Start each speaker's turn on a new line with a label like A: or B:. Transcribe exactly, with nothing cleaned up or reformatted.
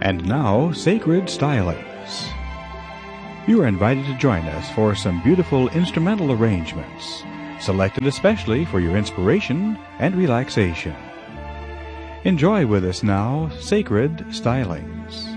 A: And now, Sacred Stylings. You are invited to join us for some beautiful instrumental arrangements, selected especially for your inspiration and relaxation. Enjoy with us now Sacred Stylings.